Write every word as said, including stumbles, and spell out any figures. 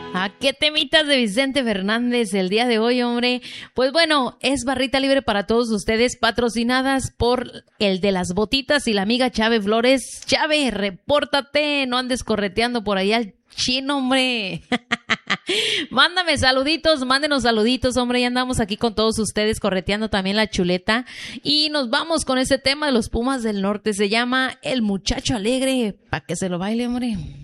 ¿A qué temitas de Vicente Fernández el día de hoy, hombre? Pues bueno, es barrita libre para todos ustedes, patrocinadas por el de las botitas y la amiga Chave Flores. Chave, repórtate, no andes correteando por ahí al chino, hombre. Mándame saluditos, mándenos saluditos, hombre, ya andamos aquí con todos ustedes correteando también la chuleta. Y nos vamos con este tema de los Pumas del Norte, se llama El Muchacho Alegre, para que se lo baile, hombre.